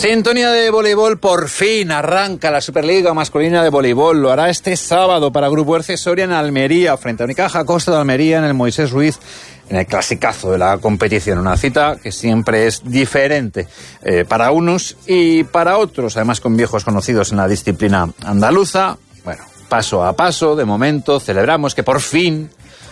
Sintonía de voleibol, por fin arranca la Superliga masculina de voleibol. Lo hará este sábado para Grupo Erce Soria en Almería, frente a Unicaja Costa de Almería en el Moisés Ruiz, en el clasicazo de la competición. Una cita que siempre es diferente para unos y para otros, además con viejos conocidos en la disciplina andaluza. Bueno, paso a paso, de momento celebramos que por fin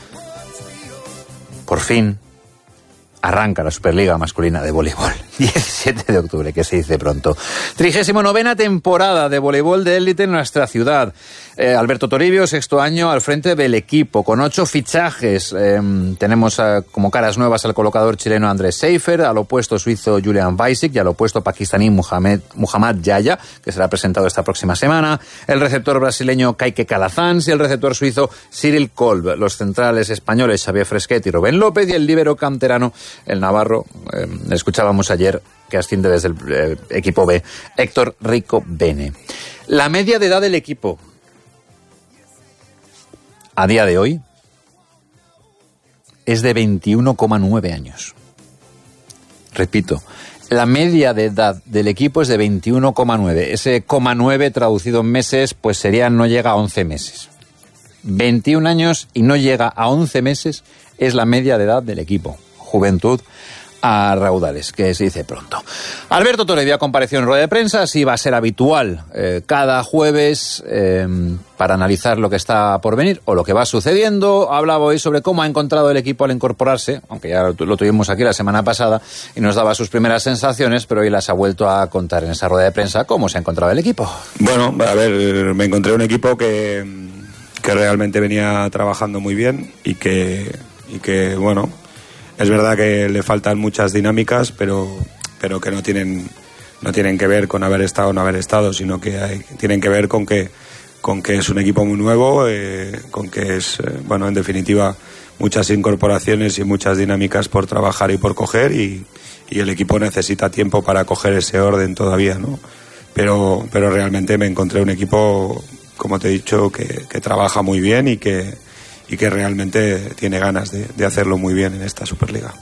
arranca la Superliga masculina de voleibol. 17 de octubre, que se dice pronto. 39ª temporada de voleibol de élite en nuestra ciudad. Alberto Toribio, sexto año al frente del equipo, con 8 fichajes. Tenemos como caras nuevas al colocador chileno Andrés Seifer, al opuesto suizo Julian Weissig y al opuesto pakistaní Muhammad Yaya, que será presentado esta próxima semana, el receptor brasileño Kayke Calazans y el receptor suizo Cyril Kolb, los centrales españoles Xavier Fresquet y Rubén López y el líbero canterano, el navarro, escuchábamos ayer, que asciende desde el equipo B, Héctor Rico Bene. La media de edad del equipo a día de hoy es de 21,9 años. Repito, la media de edad del equipo es de 21,9. Ese 0,9 traducido en meses, pues no llega a 11 meses. 21 años y no llega a 11 meses es la media de edad del equipo. Juventud a raudales, que se dice pronto. Alberto Toribio compareció en rueda de prensa, así va a ser habitual cada jueves para analizar lo que está por venir o lo que va sucediendo. Hablaba hoy sobre cómo ha encontrado el equipo al incorporarse, aunque ya lo tuvimos aquí la semana pasada y nos daba sus primeras sensaciones, pero hoy las ha vuelto a contar en esa rueda de prensa cómo se ha encontrado el equipo. Bueno, a ver, me encontré un equipo que realmente venía trabajando muy bien y que bueno, es verdad que le faltan muchas dinámicas, pero que no tienen que ver con haber estado o no haber estado, sino que tienen que ver con que es un equipo muy nuevo, con que es, bueno, en definitiva, muchas incorporaciones y muchas dinámicas por trabajar y por coger, y el equipo necesita tiempo para coger ese orden todavía, ¿no? Pero realmente me encontré un equipo, como te he dicho, que trabaja muy bien y que realmente tiene ganas de hacerlo muy bien en esta Superliga.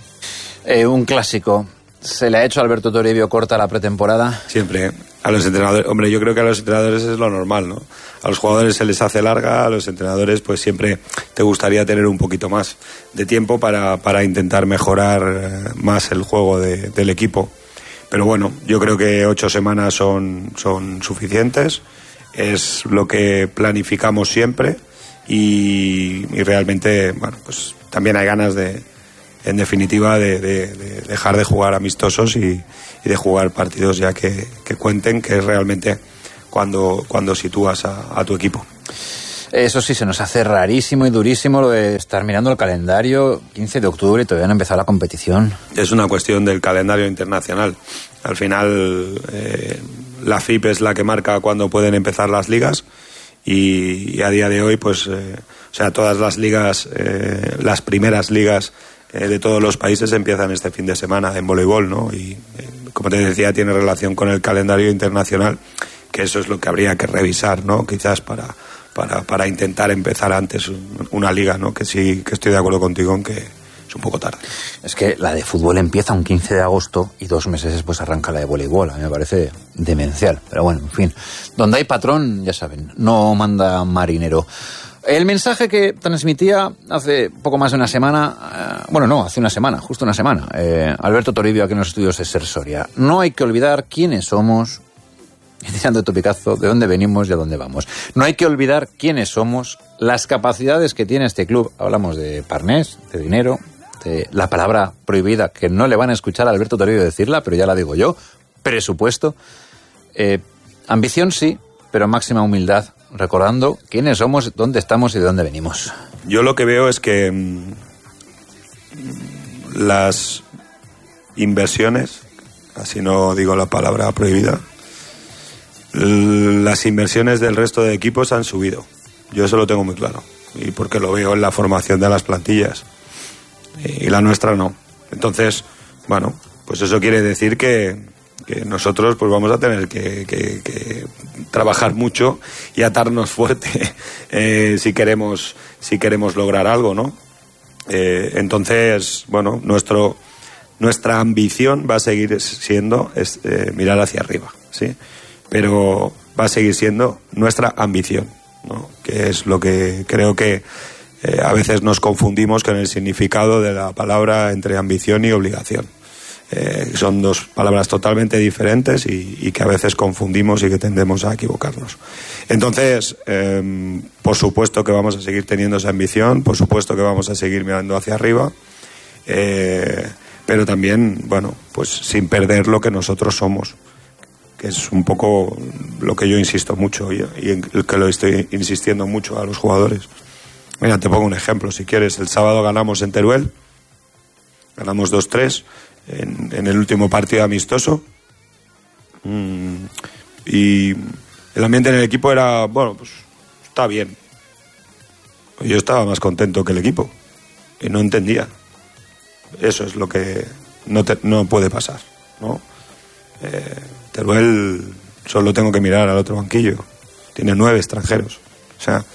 Un clásico. ¿Se le ha hecho a Alberto Toribio corta la pretemporada? Siempre. A los entrenadores, hombre, yo creo que a los entrenadores es lo normal, ¿no? A los jugadores se les hace larga, a los entrenadores pues siempre te gustaría tener un poquito más de tiempo para intentar mejorar más el juego del equipo. Pero bueno, yo creo que 8 semanas son suficientes, es lo que planificamos siempre. Y realmente, bueno, pues también hay ganas en definitiva de dejar de jugar amistosos y de jugar partidos ya que cuenten, que es realmente cuando sitúas a tu equipo. Eso sí, se nos hace rarísimo y durísimo lo de estar mirando el calendario, 15 de octubre y todavía no ha empezado la competición. Es una cuestión del calendario internacional. Al final, la FIP es la que marca cuándo pueden empezar las ligas. Y a día de hoy, pues, todas las ligas, las primeras ligas de todos los países empiezan este fin de semana en voleibol, ¿no? Y como te decía, tiene relación con el calendario internacional, que eso es lo que habría que revisar, ¿no? Quizás para intentar empezar antes una liga, ¿no? Que sí, que estoy de acuerdo contigo en que es un poco tarde. Es que la de fútbol empieza un 15 de agosto y 2 meses después arranca la de voleibol. A mí me parece demencial. Pero bueno, en fin. Donde hay patrón, ya saben, no manda marinero. El mensaje que transmitía hace poco más de una semana, hace una semana, justo una semana, Alberto Toribio aquí en los estudios de Ser Soria. No hay que olvidar quiénes somos, y tirando de topicazo, de dónde venimos y a dónde vamos. No hay que olvidar quiénes somos, las capacidades que tiene este club. Hablamos de parnés, de dinero, de la palabra prohibida, que no le van a escuchar a Alberto Toribio decirla, pero ya la digo yo, presupuesto. Ambición sí, pero máxima humildad, recordando quiénes somos, dónde estamos y de dónde venimos. Yo lo que veo es que las inversiones, así no digo la palabra prohibida, las inversiones del resto de equipos han subido. Yo eso lo tengo muy claro, y porque lo veo en la formación de las plantillas, y la nuestra no. Entonces, bueno, pues eso quiere decir que nosotros pues vamos a tener que trabajar mucho y atarnos fuerte si queremos lograr algo, ¿no? Entonces, bueno, nuestro Nuestra ambición va a seguir siendo mirar hacia arriba, ¿sí? Pero va a seguir siendo nuestra ambición, ¿no? Que es lo que creo que a veces nos confundimos con el significado de la palabra entre ambición y obligación. Son dos palabras totalmente diferentes y que a veces confundimos y que tendemos a equivocarnos. Entonces, por supuesto que vamos a seguir teniendo esa ambición, por supuesto que vamos a seguir mirando hacia arriba, pero también, bueno, pues sin perder lo que nosotros somos, que es un poco lo que yo insisto mucho y en que lo estoy insistiendo mucho a los jugadores. Mira, te pongo un ejemplo, si quieres. El sábado ganamos en Teruel, ganamos 2-3 en el último partido amistoso, y el ambiente en el equipo era, bueno, pues está bien. Yo estaba más contento que el equipo y no entendía. Eso es lo que no puede pasar, ¿no? Teruel solo tengo que mirar al otro banquillo, tiene 9 extranjeros, o sea,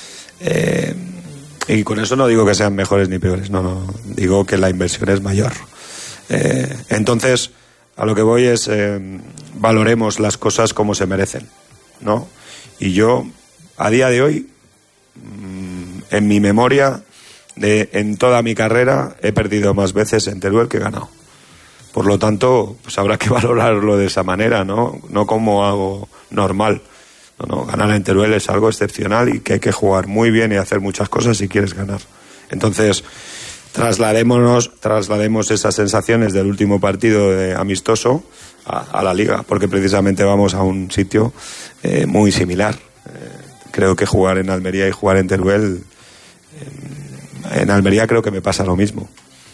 y con eso no digo que sean mejores ni peores, no, digo que la inversión es mayor. Entonces, a lo que voy es, valoremos las cosas como se merecen, ¿no? Y yo, a día de hoy, en mi memoria, en toda mi carrera, he perdido más veces en Teruel que he ganado. Por lo tanto, pues habrá que valorarlo de esa manera, ¿no? No como algo normal. No, ganar en Teruel es algo excepcional y que hay que jugar muy bien y hacer muchas cosas si quieres ganar. Entonces, traslademos esas sensaciones del último partido amistoso a la Liga, porque precisamente vamos a un sitio muy similar. Creo que jugar en Almería y jugar en Teruel, en Almería creo que me pasa lo mismo.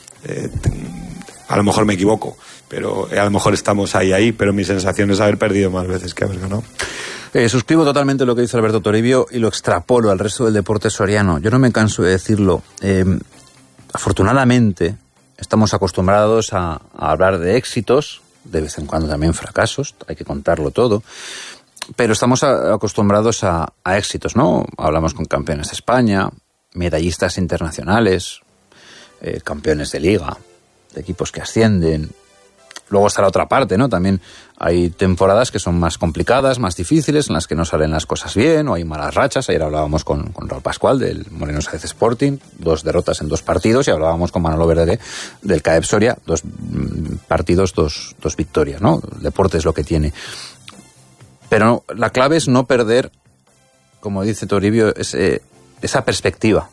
A lo mejor me equivoco, pero a lo mejor estamos ahí, pero mi sensación es haber perdido más veces que haber ganado. Suscribo totalmente lo que dice Alberto Toribio y lo extrapolo al resto del deporte soriano. Yo no me canso de decirlo. Afortunadamente, estamos acostumbrados a hablar de éxitos, de vez en cuando también fracasos, hay que contarlo todo, pero estamos acostumbrados a éxitos, ¿no? Hablamos con campeones de España, medallistas internacionales, campeones de liga, de equipos que ascienden. Luego está la otra parte, ¿no? También hay temporadas que son más complicadas, más difíciles, en las que no salen las cosas bien, o hay malas rachas. Ayer hablábamos con Raúl Pascual, del Moreno Sáenz Sporting, 2 derrotas en 2 partidos, y hablábamos con Manolo Verdaguer, del CAEP Soria, 2 partidos, 2 victorias, ¿no? El deporte es lo que tiene. Pero la clave es no perder, como dice Toribio, esa perspectiva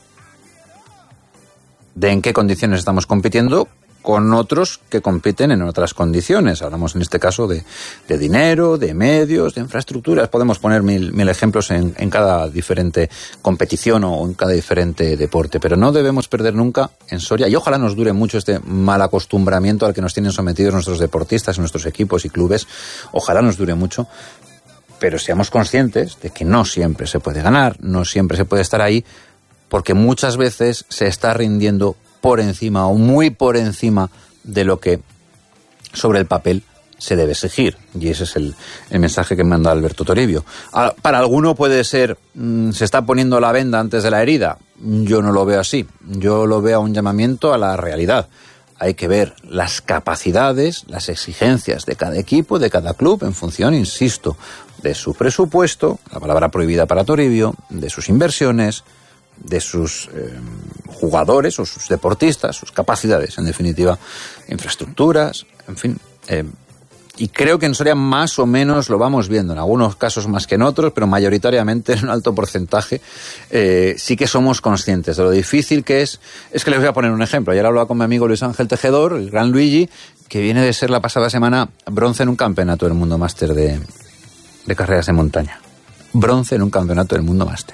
de en qué condiciones estamos compitiendo con otros que compiten en otras condiciones. Hablamos en este caso de dinero, de medios, de infraestructuras. Podemos poner mil ejemplos en cada diferente competición o en cada diferente deporte, pero no debemos perder nunca en Soria, y ojalá nos dure mucho este mal acostumbramiento al que nos tienen sometidos nuestros deportistas, nuestros equipos y clubes. Ojalá nos dure mucho, pero seamos conscientes de que no siempre se puede ganar, no siempre se puede estar ahí, porque muchas veces se está rindiendo por encima o muy por encima de lo que sobre el papel se debe exigir. Y ese es el mensaje que me manda Alberto Toribio. Para alguno puede ser, se está poniendo la venda antes de la herida. Yo no lo veo así. Yo lo veo a un llamamiento a la realidad. Hay que ver las capacidades, las exigencias de cada equipo, de cada club, en función, insisto, de su presupuesto, la palabra prohibida para Toribio, de sus inversiones, de sus jugadores o sus deportistas, sus capacidades, en definitiva, infraestructuras, en fin. Y creo que en Soria más o menos lo vamos viendo, en algunos casos más que en otros, pero mayoritariamente en un alto porcentaje sí que somos conscientes de lo difícil que es. Es que les voy a poner un ejemplo. Ayer hablaba con mi amigo Luis Ángel Tejedor, el gran Luigi, que viene de ser la pasada semana bronce en un campeonato del mundo máster de carreras de montaña. Bronce en un campeonato del mundo máster.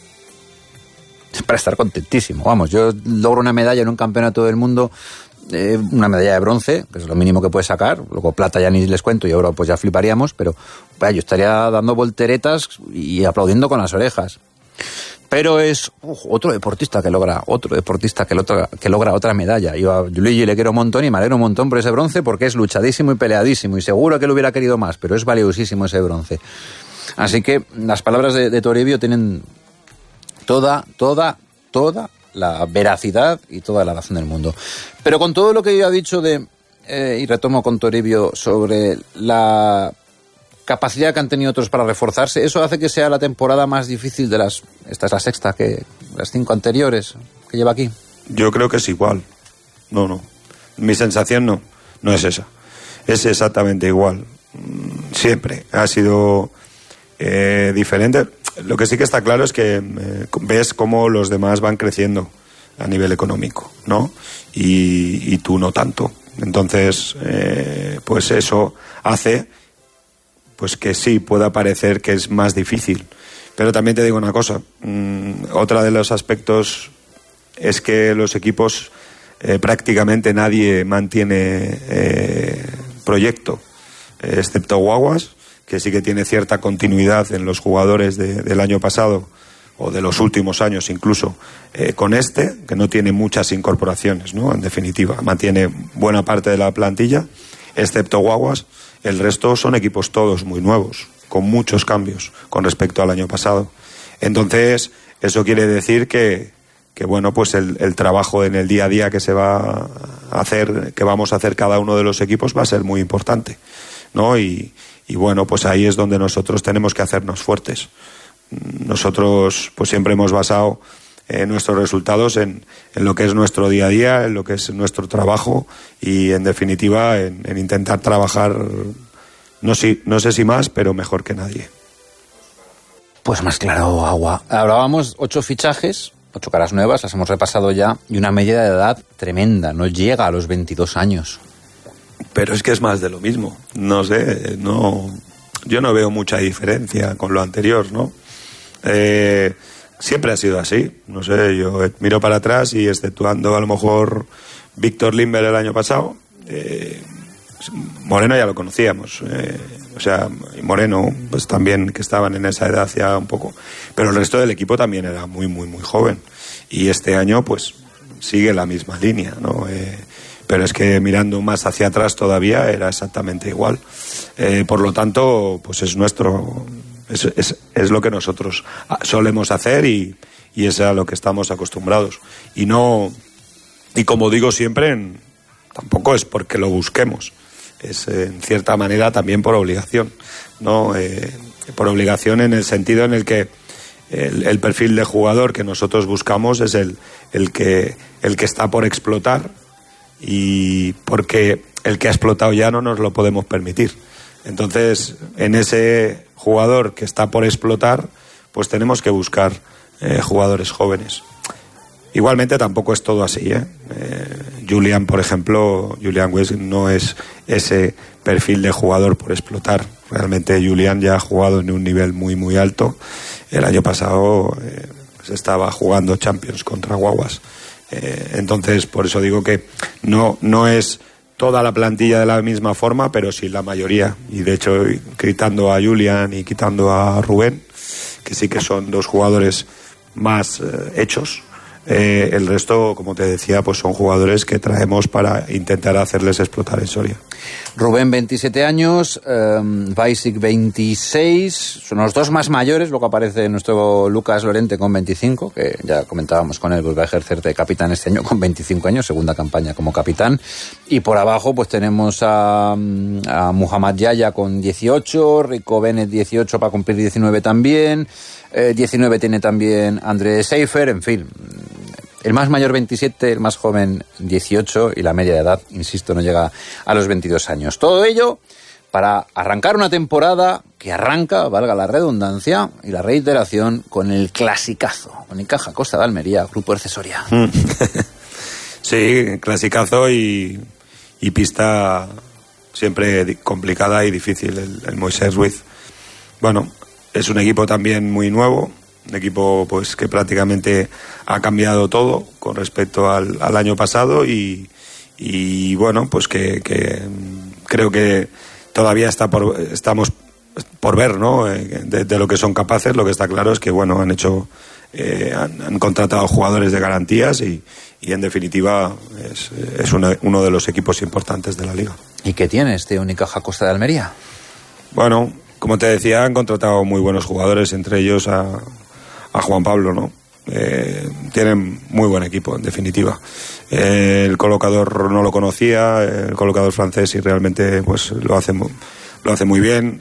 Es para estar contentísimo. Vamos, yo logro una medalla en un campeonato del mundo, una medalla de bronce, que es lo mínimo que puedes sacar. Luego plata ya ni les cuento y oro pues ya fliparíamos, pero vaya, yo estaría dando volteretas y aplaudiendo con las orejas. Pero es otro deportista que logra otra medalla. Yo a Luigi le quiero un montón y me alegro un montón por ese bronce, porque es luchadísimo y peleadísimo, y seguro que lo hubiera querido más, pero es valiosísimo ese bronce. Así que las palabras de Toribio tienen toda la veracidad y toda la razón del mundo. Pero con todo lo que yo he dicho de y retomo con Toribio sobre la capacidad que han tenido otros para reforzarse, ¿eso hace que sea la temporada más difícil de las... Esta es la sexta, que las 5 anteriores que lleva aquí? Yo creo que es igual. No. Mi sensación no es esa. Es exactamente igual. Siempre ha sido diferente. Lo que sí que está claro es que ves cómo los demás van creciendo a nivel económico, ¿no? Y tú no tanto. Entonces, pues eso hace pues que sí pueda parecer que es más difícil. Pero también te digo una cosa. Otra de los aspectos es que los equipos prácticamente nadie mantiene proyecto, excepto Guaguas, que sí que tiene cierta continuidad en los jugadores del año pasado o de los últimos años incluso, con que no tiene muchas incorporaciones, ¿no? En definitiva, mantiene buena parte de la plantilla, excepto Guaguas. El resto son equipos todos muy nuevos, con muchos cambios con respecto al año pasado. Entonces, eso quiere decir que bueno, pues el trabajo en el día a día que se va a hacer, que vamos a hacer cada uno de los equipos, va a ser muy importante, ¿no? Y bueno, pues ahí es donde nosotros tenemos que hacernos fuertes. Nosotros pues siempre hemos basado nuestros resultados en lo que es nuestro día a día, en lo que es nuestro trabajo y en definitiva en intentar trabajar, no sé si más, pero mejor que nadie. Pues más claro, agua. Hablábamos 8 fichajes, 8 caras nuevas, las hemos repasado ya, y una media de edad tremenda, no llega a los 22 años. Pero es que es más de lo mismo, no sé, yo no veo mucha diferencia con lo anterior, ¿no? Siempre ha sido así, no sé, yo miro para atrás y exceptuando a lo mejor Víctor Limber el año pasado, Moreno ya lo conocíamos, y Moreno pues también, que estaban en esa edad ya un poco, pero el resto del equipo también era muy muy muy joven y este año pues sigue la misma línea, ¿no? Pero es que mirando más hacia atrás todavía era exactamente igual, por lo tanto pues es lo que nosotros solemos hacer y es a lo que estamos acostumbrados y como digo siempre, tampoco es porque lo busquemos, es en cierta manera también por obligación, ¿no? Por obligación en el sentido en el que el perfil de jugador que nosotros buscamos es el que está por explotar, y porque el que ha explotado ya no nos lo podemos permitir. Entonces, en ese jugador que está por explotar, pues tenemos que buscar jugadores jóvenes. Igualmente tampoco es todo así, Julian, por ejemplo, Julian West no es ese perfil de jugador por explotar. Realmente Julian ya ha jugado en un nivel muy muy alto. El año pasado pues estaba jugando Champions contra Guaguas. Entonces, por eso digo que no es toda la plantilla de la misma forma, pero sí la mayoría. Y de hecho, quitando a Julian y quitando a Rubén, que sí que son 2 jugadores más hechos, el resto, como te decía, pues son jugadores que traemos para intentar hacerles explotar en Soria. Rubén, 27 años, Bajsic, 26, son los 2 más mayores, luego aparece nuestro Lucas Lorente con 25, que ya comentábamos con él, pues va a ejercer de capitán este año con 25 años, segunda campaña como capitán, y por abajo pues tenemos a Muhammad Yaya con 18, Rico Bennett 18 para cumplir 19 también, 19 tiene también André Seifer, en fin. El más mayor 27, el más joven 18 y la media de edad, insisto, no llega a los 22 años. Todo ello para arrancar una temporada que arranca, valga la redundancia y la reiteración, con el clasicazo. Unicaja Costa de Almería, Grupo Erce Soria. Sí, clasicazo y pista siempre complicada y difícil, el Moisés Ruiz. Bueno, es un equipo también muy nuevo. Un equipo pues que prácticamente ha cambiado todo con respecto al año pasado y bueno, pues que creo que todavía estamos por ver, ¿no? De lo que son capaces. Lo que está claro es que bueno, han contratado jugadores de garantías y en definitiva es uno de los equipos importantes de la liga. ¿Y qué tiene este Unicaja Costa de Almería? Bueno, como te decía, han contratado muy buenos jugadores, entre ellos a Juan Pablo, ¿no? tienen muy buen equipo, en definitiva. El colocador no lo conocía, el colocador francés, y realmente pues lo hace muy bien.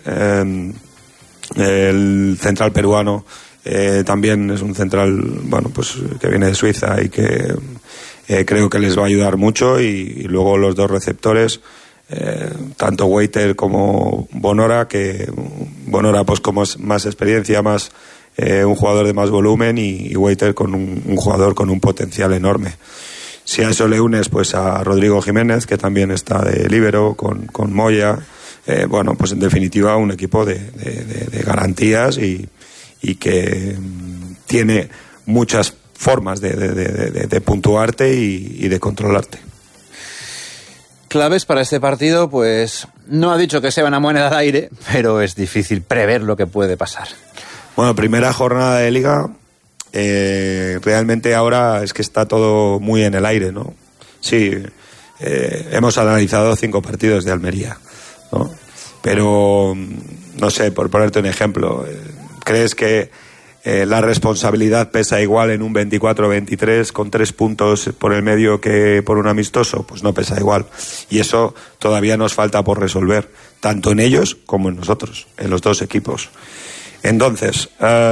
El central peruano también es un central, bueno, pues que viene de Suiza y que creo que les va a ayudar mucho, y luego los dos receptores, tanto Waiter como Bonora, que Bonora pues con más experiencia, más un jugador de más volumen, y Waiter con un jugador con un potencial enorme. Si a eso le unes pues a Rodrigo Jiménez, que también está de líbero, con Moya, bueno, pues en definitiva un equipo de garantías, y que tiene muchas formas de puntuarte y de controlarte. Claves para este partido, pues no ha dicho que sea una moneda al aire, pero es difícil prever lo que puede pasar. Bueno, primera jornada de Liga, realmente ahora es que está todo muy en el aire, ¿no? Sí, hemos analizado 5 partidos de Almería, ¿no? Pero, no sé, por ponerte un ejemplo, ¿crees que la responsabilidad pesa igual en un 24-23 con 3 puntos por el medio que por un amistoso? Pues no pesa igual. Y eso todavía nos falta por resolver, tanto en ellos como en nosotros, en los dos equipos. Entonces,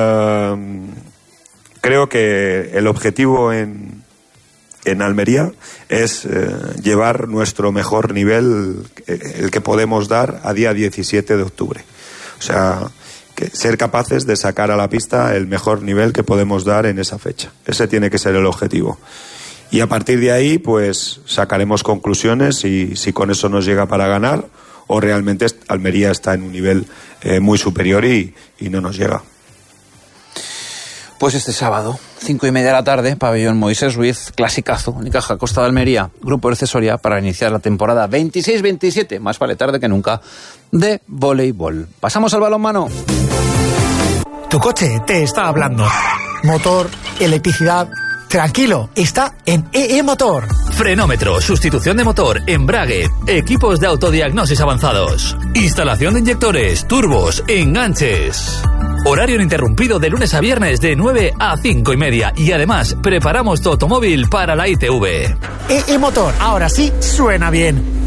creo que el objetivo en Almería es llevar nuestro mejor nivel, el que podemos dar a día 17 de octubre. O sea, ser capaces de sacar a la pista el mejor nivel que podemos dar en esa fecha. Ese tiene que ser el objetivo. Y a partir de ahí, pues sacaremos conclusiones, y si con eso nos llega para ganar, o realmente Almería está en un nivel muy superior y no nos llega. Pues este sábado, 5:30 de la tarde, pabellón Moisés Ruiz, clasicazo, Unicaja Costa de Almería, Grupo El Cesoria, para iniciar la temporada 26-27, más vale tarde que nunca, de voleibol. Pasamos al balonmano. Tu coche te está hablando. Motor, electricidad. Tranquilo, está en EE Motor. Frenómetro, sustitución de motor, embrague, equipos de autodiagnosis avanzados, instalación de inyectores, turbos, enganches. Horario ininterrumpido de lunes a viernes de 9 a 5:30. Y además, preparamos tu automóvil para la ITV. EE Motor, ahora sí suena bien.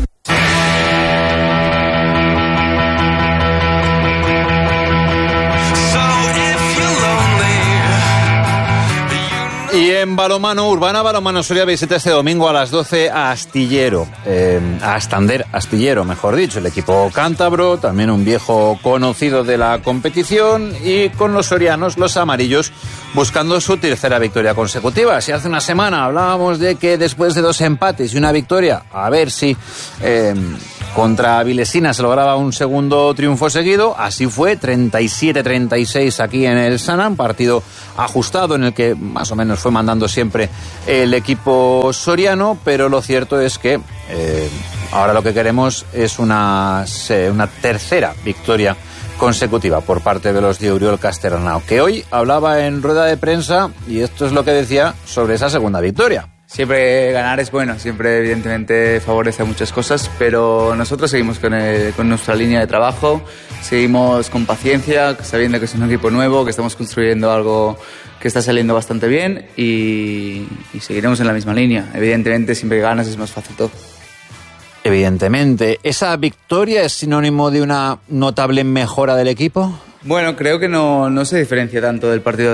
Y en balonmano, Urbana Balonmano Soria visita este domingo a las 12 a Astillero, a Astander Astillero, mejor dicho, el equipo cántabro, también un viejo conocido de la competición, y con los sorianos, los amarillos, buscando su tercera victoria consecutiva. Si hace una semana hablábamos de que después de 2 empates y una victoria, a ver si contra Vilesina se lograba un segundo triunfo seguido, así fue, 37-36 aquí en el Sanam, partido ajustado en el que más o menos fue mandando siempre el equipo soriano, pero lo cierto es que ahora lo que queremos es una tercera victoria consecutiva por parte de los de Oriol Casternao, que hoy hablaba en rueda de prensa, y esto es lo que decía sobre esa segunda victoria. Siempre ganar es bueno, siempre evidentemente favorece muchas cosas, pero nosotros seguimos con nuestra línea de trabajo, seguimos con paciencia, sabiendo que es un equipo nuevo, que estamos construyendo algo que está saliendo bastante bien, y seguiremos en la misma línea. Evidentemente, siempre que ganas es más fácil todo. Evidentemente. ¿Esa victoria es sinónimo de una notable mejora del equipo? Bueno, creo que no se diferencia tanto del partido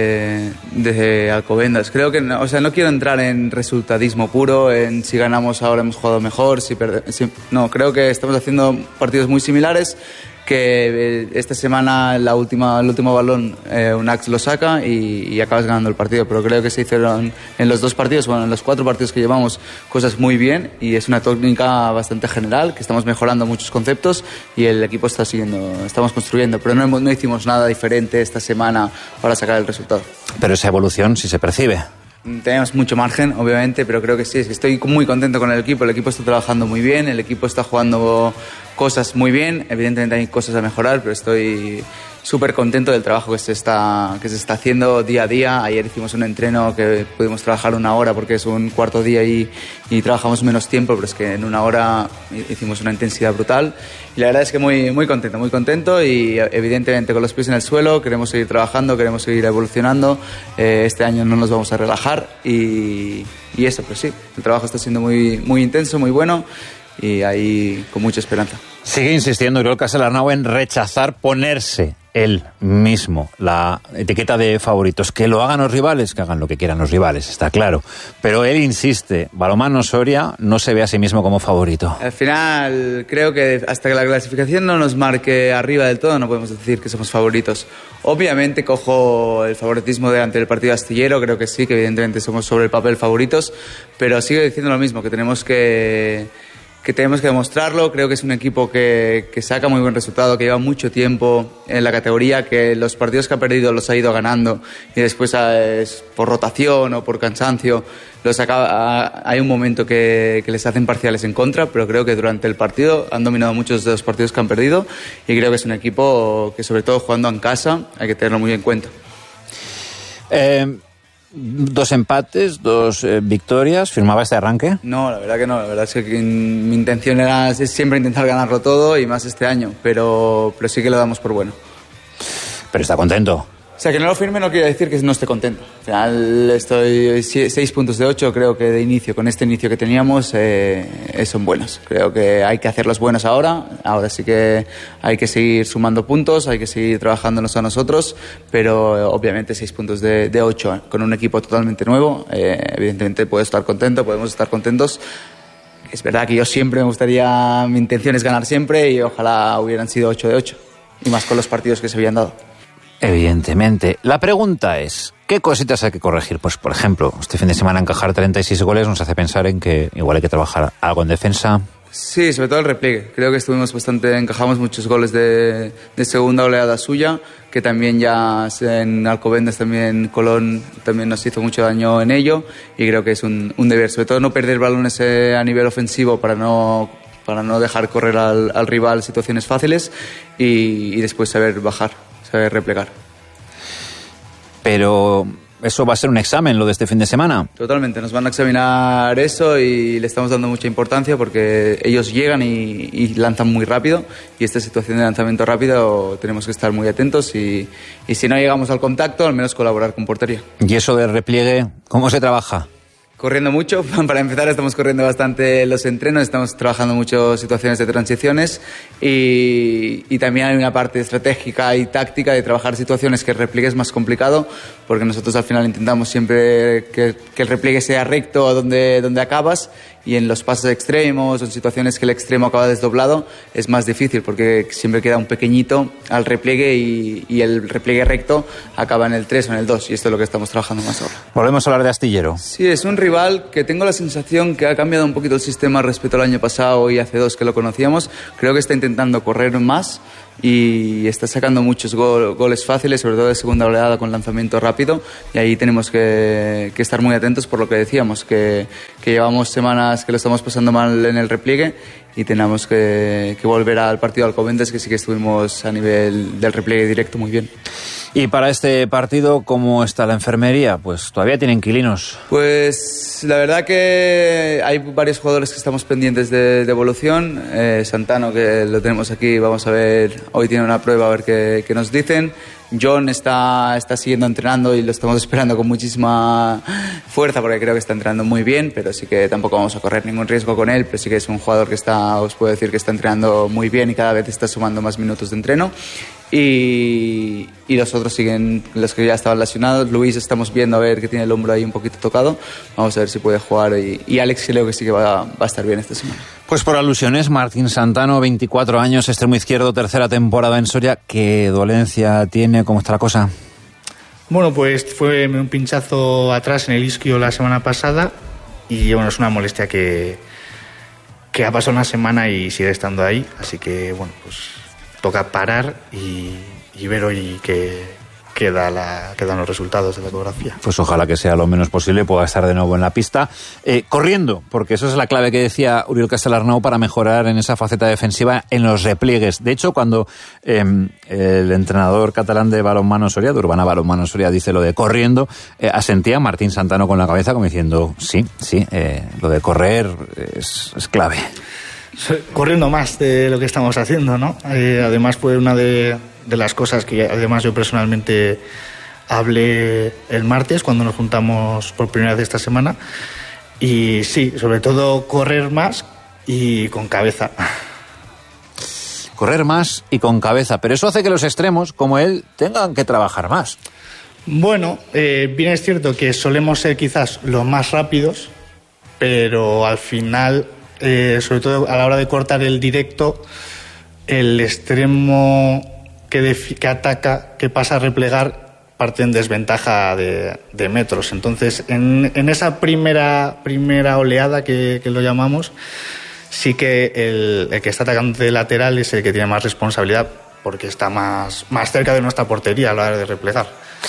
de Alcobendas. Creo que no quiero entrar en resultadismo puro, en si ganamos ahora hemos jugado mejor, no, creo que estamos haciendo partidos muy similares, que esta semana el último balón Unax lo saca y acabas ganando el partido, pero creo que se hicieron en los 2 partidos, bueno, en los 4 partidos que llevamos, cosas muy bien, y es una técnica bastante general, que estamos mejorando muchos conceptos y el equipo está estamos construyendo, pero no hicimos nada diferente esta semana para sacar el resultado. Pero esa evolución sí se percibe. Tenemos mucho margen, obviamente, pero creo que sí, estoy muy contento con el equipo está trabajando muy bien, el equipo está jugando cosas muy bien, evidentemente hay cosas a mejorar, pero estoy súper contento del trabajo que se está haciendo día a día. Ayer hicimos un entreno que pudimos trabajar 1 hora porque es un cuarto día y trabajamos menos tiempo, pero es que en 1 hora hicimos una intensidad brutal. Y la verdad es que muy contento y evidentemente con los pies en el suelo. Queremos seguir trabajando, queremos seguir evolucionando. Este año no nos vamos a relajar y eso, pues sí, el trabajo está siendo muy intenso, muy bueno y ahí con mucha esperanza. Sigue insistiendo Uriol Casal-Arnau en rechazar ponerse él mismo la etiqueta de favoritos. Que lo hagan los rivales, que hagan lo que quieran los rivales, está claro. Pero él insiste, Balonmano Soria no se ve a sí mismo como favorito. Al final, creo que hasta que la clasificación no nos marque arriba del todo, no podemos decir que somos favoritos. Obviamente cojo el favoritismo delante del partido astillero, creo que sí, que evidentemente somos sobre el papel favoritos, pero sigo diciendo lo mismo, que tenemos que demostrarlo. Creo que es un equipo que saca muy buen resultado, que lleva mucho tiempo en la categoría, que los partidos que ha perdido los ha ido ganando y después por rotación o por cansancio hay un momento que les hacen parciales en contra, pero creo que durante el partido han dominado muchos de los partidos que han perdido y creo que es un equipo que, sobre todo jugando en casa, hay que tenerlo muy en cuenta. 2 empates, 2 victorias. ¿Firmaba este arranque? No, la verdad que no. La verdad es que mi intención es siempre intentar ganarlo todo y más este año, pero sí que lo damos por bueno. Pero está contento. O sea, que no lo firme no quiere decir que no esté contento. Al final estoy 6 puntos de 8, creo que de inicio, con este inicio que teníamos, son buenos. Creo que hay que hacerlos buenos ahora sí que hay que seguir sumando puntos, hay que seguir trabajándonos a nosotros, pero obviamente 6 puntos de 8 con un equipo totalmente nuevo, evidentemente puedo estar contento, podemos estar contentos. Es verdad que yo siempre mi intención es ganar siempre y ojalá hubieran sido 8 de 8, y más con los partidos que se habían dado. Evidentemente. La pregunta es, ¿qué cositas hay que corregir? Pues, por ejemplo, este fin de semana encajar 36 goles nos hace pensar en que igual hay que trabajar algo en defensa. Sí, sobre todo el repliegue. Creo que encajamos muchos goles de segunda oleada suya, que también ya en Alcobendas, también Colón también nos hizo mucho daño en ello, y creo que es un deber, sobre todo no perder balones a nivel ofensivo para no dejar correr al rival situaciones fáciles y después saber bajar, saber replegar. Pero eso va a ser un examen, lo de este fin de semana. Totalmente, nos van a examinar eso y le estamos dando mucha importancia porque ellos llegan y lanzan muy rápido, y esta situación de lanzamiento rápido tenemos que estar muy atentos y si no llegamos al contacto, al menos colaborar con portería. ¿Y eso de repliegue, cómo se trabaja? Corriendo mucho, para empezar estamos corriendo bastante los entrenos, estamos trabajando mucho situaciones de transiciones y también hay una parte estratégica y táctica de trabajar situaciones que el repliegue es más complicado, porque nosotros al final intentamos siempre que el repliegue sea recto a donde acabas, y en los pases extremos o en situaciones que el extremo acaba desdoblado es más difícil porque siempre queda un pequeñito al repliegue y el repliegue recto acaba en el 3 o en el 2, y esto es lo que estamos trabajando más ahora. Volvemos a hablar de Astillero. Sí, es un rival que tengo la sensación que ha cambiado un poquito el sistema respecto al año pasado y hace 2 que lo conocíamos. Creo que está intentando correr más y está sacando muchos goles fáciles, sobre todo de segunda oleada con lanzamiento rápido, y ahí tenemos que estar muy atentos por lo que decíamos, que llevamos semanas que lo estamos pasando mal en el repliegue y tenemos que volver al partido de Alcobendas, que sí que estuvimos a nivel del repliegue directo muy bien. Y para este partido, ¿cómo está la enfermería? Pues todavía tienen inquilinos. Pues la verdad que hay varios jugadores que estamos pendientes de evolución. Santano, que lo tenemos aquí, vamos a ver, hoy tiene una prueba, a ver qué nos dicen. John está siguiendo entrenando y lo estamos esperando con muchísima fuerza porque creo que está entrenando muy bien, pero sí que tampoco vamos a correr ningún riesgo con él, pero sí que es un jugador que os puedo decir que está entrenando muy bien y cada vez está sumando más minutos de entreno. Y los otros siguen, los que ya estaban lesionados. Luis estamos viendo a ver que tiene el hombro ahí un poquito tocado, vamos a ver si puede jugar, y Alex creo que sí que va a estar bien esta semana. Pues por alusiones, Martín Santano, 24 años, extremo izquierdo, tercera temporada en Soria. ¿Qué dolencia tiene? ¿Cómo está la cosa? Bueno, pues fue un pinchazo atrás en el isquio la semana pasada y bueno, es una molestia que ha pasado una semana y sigue estando ahí, así que bueno, pues toca parar y ver hoy qué que dan los resultados de la ecografía. Pues ojalá que sea lo menos posible, pueda estar de nuevo en la pista. Corriendo, porque eso es la clave que decía Uriel Castellarnau para mejorar en esa faceta defensiva en los repliegues. De hecho, cuando el entrenador catalán de balonmano Soria, de Urbana Balonmano Soria, dice lo de corriendo, asentía Martín Santano con la cabeza como diciendo, sí, lo de correr es clave. Corriendo más de lo que estamos haciendo, ¿no? Además fue una de las cosas que además yo personalmente hablé el martes cuando nos juntamos por primera vez esta semana, y sí, sobre todo correr más y con cabeza. Correr más y con cabeza, pero eso hace que los extremos, como él, tengan que trabajar más. Bueno, bien es cierto que solemos ser quizás los más rápidos, pero al final, sobre todo a la hora de cortar el directo, el extremo que ataca, que pasa a replegar, parte en desventaja de metros. Entonces, en esa primera oleada que lo llamamos, sí que el que está atacando de lateral es el que tiene más responsabilidad, porque está más cerca de nuestra portería a la hora de replegar.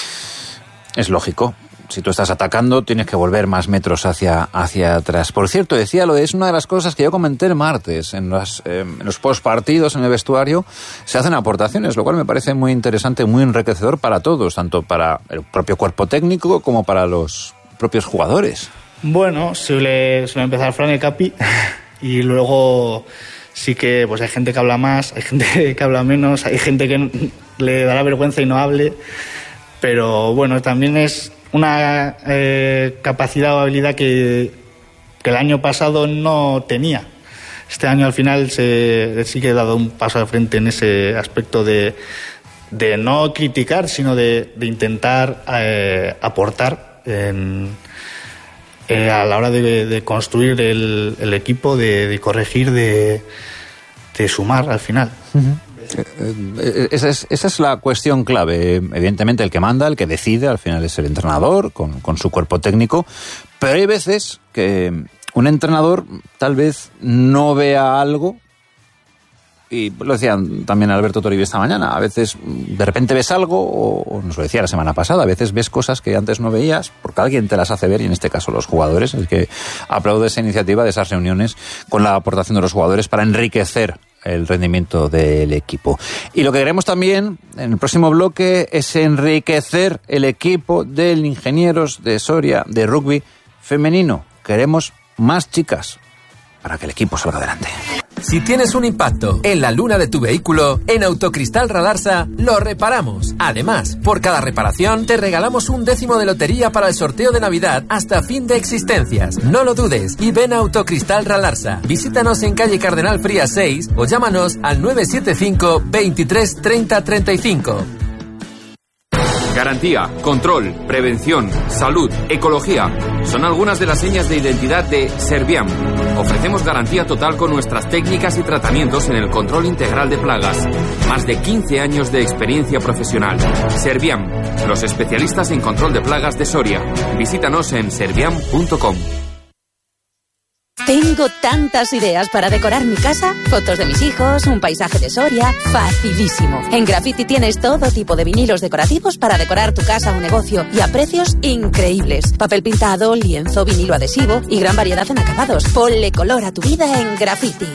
Es lógico. Si tú estás atacando, tienes que volver más metros hacia atrás. Por cierto, decía es una de las cosas que yo comenté el martes. En los postpartidos, en el vestuario, se hacen aportaciones, lo cual me parece muy interesante, muy enriquecedor para todos, tanto para el propio cuerpo técnico como para los propios jugadores. Bueno, suele empezar Fran el Capi y luego sí que pues hay gente que habla más, hay gente que habla menos, hay gente que le dará vergüenza y no hable, pero bueno, también es una capacidad o habilidad que el año pasado no tenía. Este año al final sí que he dado un paso al frente en ese aspecto de no criticar, sino de intentar aportar a la hora de construir el equipo, de corregir, de sumar al final. Uh-huh. Esa es la cuestión clave. Evidentemente el que manda, el que decide, al final es el entrenador con su cuerpo técnico, pero hay veces que un entrenador tal vez no vea algo, y lo decía también Alberto Toribio esta mañana, a veces de repente ves algo, o nos lo decía la semana pasada, a veces ves cosas que antes no veías porque alguien te las hace ver, y en este caso los jugadores. Es que aplaudo esa iniciativa de esas reuniones con la aportación de los jugadores para enriquecer el rendimiento del equipo. Y lo que queremos también en el próximo bloque es enriquecer el equipo del Ingenieros de Soria de rugby femenino. Queremos más chicas para que el equipo salga adelante. Si tienes un impacto en la luna de tu vehículo, en Autocristal Ralarsa lo reparamos. Además, por cada reparación te regalamos un 10º de lotería para el sorteo de Navidad hasta fin de existencias. No lo dudes y ven a Autocristal Ralarsa. Visítanos en calle Cardenal Frías 6 o llámanos al 975 23 30 35. Garantía, control, prevención, salud, ecología. Son algunas de las señas de identidad de Serviam. Ofrecemos garantía total con nuestras técnicas y tratamientos en el control integral de plagas. Más de 15 años de experiencia profesional. Serviam, los especialistas en control de plagas de Soria. Visítanos en serviam.com. Tengo tantas ideas para decorar mi casa. Fotos de mis hijos, un paisaje de Soria. Facilísimo. En Graffiti tienes todo tipo de vinilos decorativos para decorar tu casa o negocio y a precios increíbles. Papel pintado, lienzo, vinilo adhesivo y gran variedad en acabados. Ponle color a tu vida en Graffiti.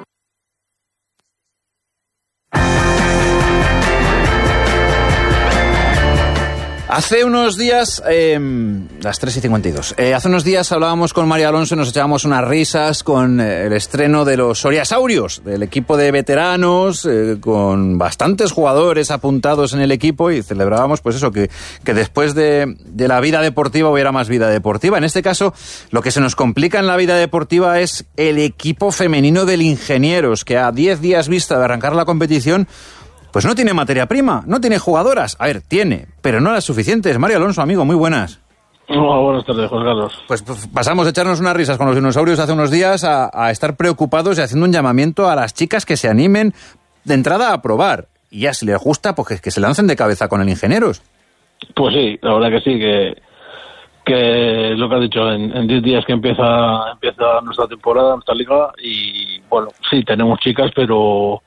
Hace unos días, las 3:52, hace unos días hablábamos con Mario Alonso y nos echábamos unas risas con el estreno de los Soriasaurios, del equipo de veteranos, con bastantes jugadores apuntados en el equipo, y celebrábamos pues eso, que después de la vida deportiva hubiera más vida deportiva. En este caso, lo que se nos complica en la vida deportiva es el equipo femenino del Ingenieros, que a 10 días vista de arrancar la competición, pues no tiene materia prima, no tiene jugadoras. A ver, tiene, pero no las suficientes. Mario Alonso, amigo, muy buenas. Buenas tardes, José Carlos. Pues pasamos a echarnos unas risas con los dinosaurios hace unos días a estar preocupados y haciendo un llamamiento a las chicas que se animen de entrada a probar. Y ya si les gusta, pues que se lancen de cabeza con el Ingenieros. Pues sí, la verdad que sí, que lo que has dicho, en 10 días que empieza nuestra temporada, nuestra liga, y bueno, sí, tenemos chicas, pero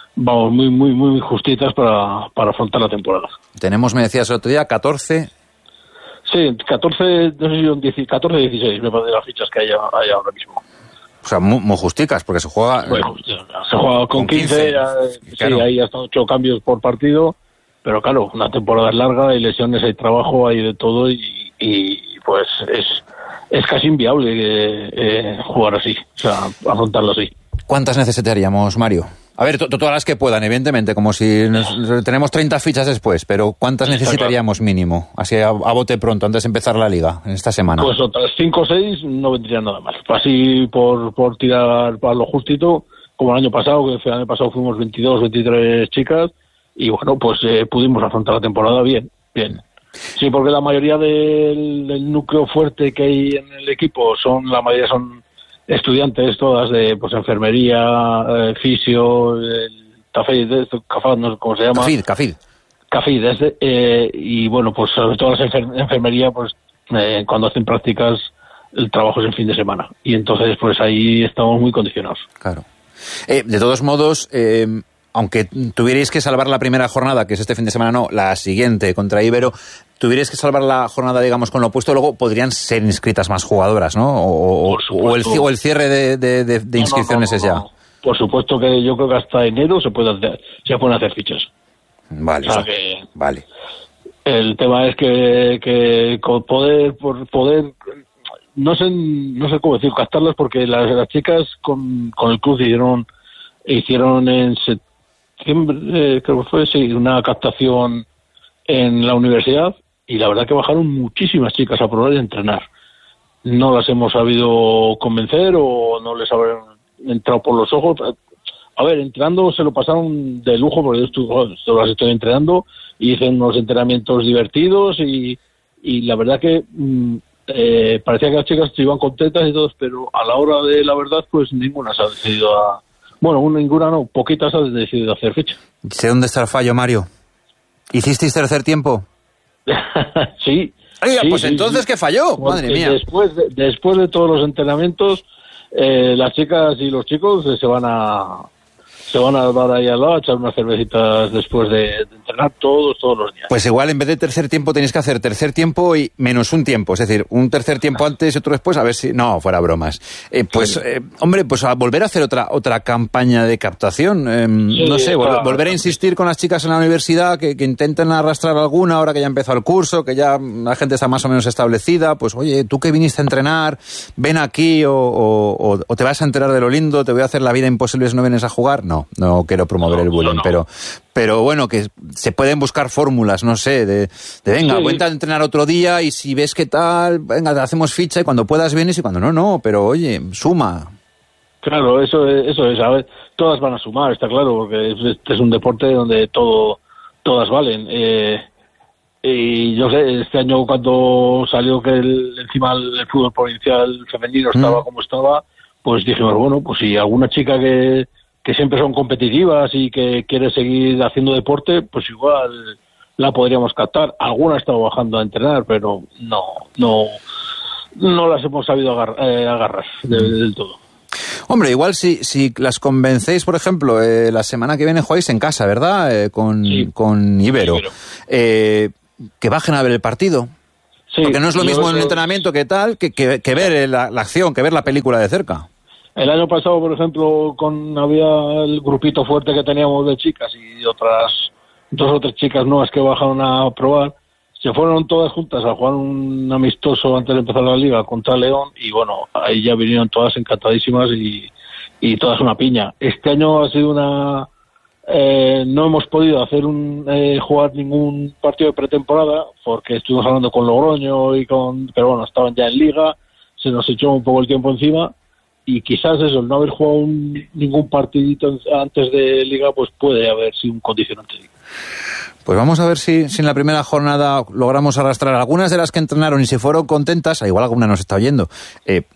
vamos, muy justitas para afrontar la temporada. Tenemos, me decías el otro día, 14... Sí, 14, no sé si son 14, 16, me parece las fichas que hay ahora mismo. O sea, muy justicas, porque se juega... Bueno, se juega con 15 claro. Sí, hay hasta 8 cambios por partido, pero claro, una temporada es larga, hay lesiones, hay trabajo, hay de todo, y pues es casi inviable jugar así, o sea, afrontarlo así. ¿Cuántas necesitaríamos, Mario? A ver, todas las que puedan, evidentemente, como si tenemos 30 fichas después, pero ¿cuántas necesitaríamos mínimo? Así a bote pronto, antes de empezar la liga, en esta semana. Pues otras 5 o 6 no vendría nada mal. Así por tirar para lo justito, como el año pasado, que el año pasado fuimos 22, 23 chicas, y bueno, pues pudimos afrontar la temporada bien. Sí, porque la mayoría del núcleo fuerte que hay en el equipo la mayoría son estudiantes, todas de pues enfermería, fisio, CAFID, no sé cómo se llama. CAFID, y bueno, pues sobre todo las enfermería, pues cuando hacen prácticas el trabajo es el fin de semana, y entonces pues ahí estamos muy condicionados. Claro. De todos modos, aunque tuvierais que salvar la primera jornada, que es este fin de semana, no, la siguiente contra Ibero, tuvierais que salvar la jornada, digamos, con lo opuesto, luego podrían ser inscritas más jugadoras, ¿no? O el cierre de inscripciones es ya. Por supuesto que yo creo que hasta enero se pueden hacer fichas. Vale, o sea que vale. El tema es que con poder no sé cómo decir, captarlas, porque las chicas con el club hicieron en septiembre, creo que fue, sí, una captación en la universidad, y la verdad que bajaron muchísimas chicas a probar y a entrenar. No las hemos sabido convencer o no les habrán entrado por los ojos. A ver, entrenando se lo pasaron de lujo, porque yo las estoy entrenando y hice unos entrenamientos divertidos y la verdad que parecía que las chicas se iban contentas y todos, pero a la hora de la verdad pues ninguna se ha decidido poquitas han decidido hacer ficha. Sé dónde está el fallo, Mario. ¿Hicisteis tercer tiempo? Sí. Oiga, sí, pues sí, entonces, ¿qué falló? Madre mía. Después de todos los entrenamientos, las chicas y los chicos se van a dar ahí al lado a echar unas cervecitas después de entrenar todos los días. Pues igual en vez de tercer tiempo tenéis que hacer tercer tiempo y menos un tiempo, es decir, un tercer tiempo antes y otro después, a ver si... No, fuera bromas. Hombre, pues a volver a hacer otra campaña de captación, no sé, volver a insistir con las chicas en la universidad que intenten arrastrar alguna ahora que ya empezó el curso, que ya la gente está más o menos establecida, pues oye, tú que viniste a entrenar, ven aquí o te vas a enterar de lo lindo, te voy a hacer la vida imposible si no vienes a jugar. No quiero promover el bullying, pero bueno, que se pueden buscar fórmulas, no sé, de venga, vente a entrenar otro día y si ves qué tal, venga, hacemos ficha y cuando puedas vienes y cuando no, pero oye, suma. Claro, eso es, a ver, todas van a sumar, está claro, porque este es un deporte donde todas valen. Y yo sé, este año cuando salió que encima el fútbol provincial femenino estaba como estaba, pues dijimos, bueno, pues si alguna chica que siempre son competitivas y que quiere seguir haciendo deporte, pues igual la podríamos captar. Alguna ha estado bajando a entrenar, pero no las hemos sabido agarrar del todo. Hombre, igual si las convencéis, por ejemplo, la semana que viene jugáis en casa, ¿verdad? Con Ibero. Que bajen a ver el partido. Sí, porque no es lo mismo en el entrenamiento que tal, que ver la acción, que ver la película de cerca. El año pasado, por ejemplo, había el grupito fuerte que teníamos de chicas y otras 2 o 3 chicas nuevas que bajaron a probar, se fueron todas juntas a jugar un amistoso antes de empezar la liga contra León y bueno, ahí ya vinieron todas encantadísimas y todas una piña. Este año ha sido no hemos podido hacer jugar ningún partido de pretemporada porque estuvimos hablando con Logroño pero bueno, estaban ya en liga, se nos echó un poco el tiempo encima. Y quizás eso, el no haber jugado ningún partidito antes de Liga, pues puede haber sido un condicionante. Pues vamos a ver si en la primera jornada logramos arrastrar algunas de las que entrenaron y se fueron contentas, igual alguna nos está oyendo,